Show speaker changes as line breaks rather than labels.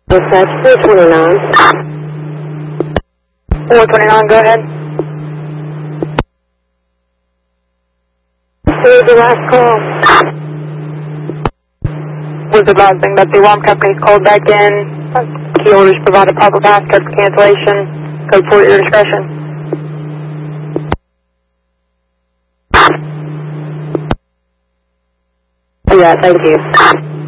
Dispatch 429.
429, go ahead.
Here's the last call.
Was advising that the alarm company called back in. Key orders provide a proper passcode for cancellation. Code for your discretion.
Yeah, thank you.